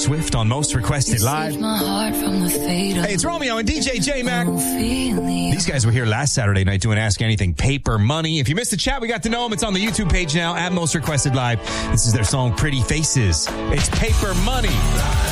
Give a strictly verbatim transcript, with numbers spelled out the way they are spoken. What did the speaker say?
Swift on Most Requested Live. Hey, it's Romeo and D J J-Mac. These guys were here last Saturday night doing Ask Anything Paper Money. If you missed the chat, we got to know them. It's on the YouTube page now at Most Requested Live. This is their song Pretty Faces. It's Paper Money.